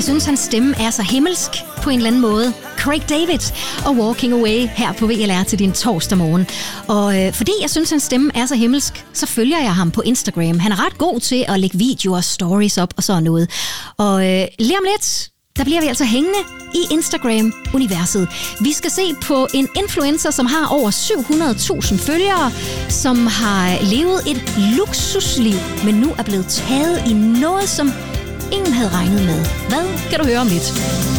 synes, hans stemme er så himmelsk på en eller anden måde. Craig David og Walking Away her på VLR til din torsdag morgen. Og fordi jeg synes, hans stemme er så himmelsk, så følger jeg ham på Instagram. Han er ret god til at lægge videoer og stories op og sådan noget. Og lige om lidt, der bliver vi altså hængende i Instagram-universet. Vi skal se på en influencer, som har over 700.000 følgere, som har levet et luksusliv, men nu er blevet taget i noget, som ingen havde regnet med. Hvad kan du høre om lidt?